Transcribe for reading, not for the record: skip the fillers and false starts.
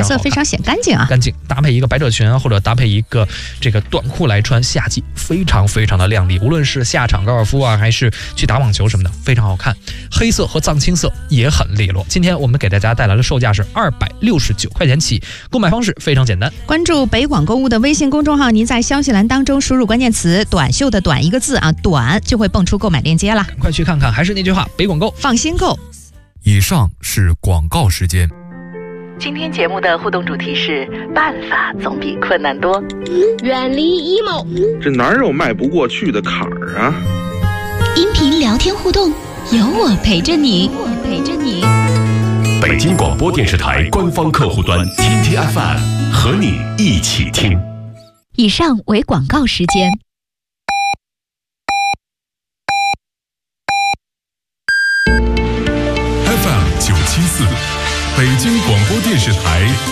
色非常显干净啊， 干净，搭配一个百褶裙或者搭配一个这个短裤来穿，夏季非常非常的靓丽。无论是下场高尔夫啊，还是去打网球什么的，非常好看。黑色和藏青色也很利落。今天我们给大家带来的售价是269块钱起，购买方式非常简单。 关注北广购物的微信公众号，您在消息栏当中输入关键词“短袖”的“短”一个字啊，短就会蹦出购买链接了。 赶快去看看，还是那句话，北广购， 放心购。 以上是广告时间。 今天节目的互动主题是办法总比困难多， 远离 emo， 这哪有迈不过去的坎儿啊？ 音频聊天互动，有我陪着你， 北京广播电视台官方客户端 TTFM 和你一起听。 以上为广告时间。 FM 974，北京广播电视台